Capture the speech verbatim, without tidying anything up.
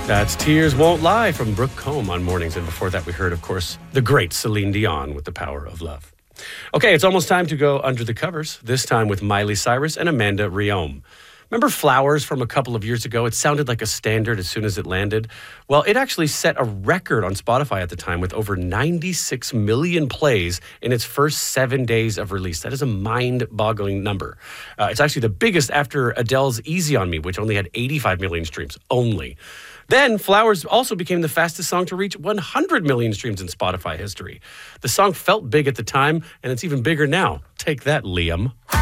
That's Tears Won't Lie from Brooke Combe on Mornings. And before that, we heard, of course, the great Celine Dion with The Power of Love. Okay, it's almost time to go under the covers, this time with Miley Cyrus and Amanda Riom. Remember Flowers from a couple of years ago? It sounded like a standard as soon as it landed. Well, it actually set a record on Spotify at the time with over ninety-six million plays in its first seven days of release. That is a mind-boggling number. Uh, it's actually the biggest after Adele's Easy on Me, which only had eighty-five million streams only. Then, Flowers also became the fastest song to reach one hundred million streams in Spotify history. The song felt big at the time, and it's even bigger now. Take that, Liam.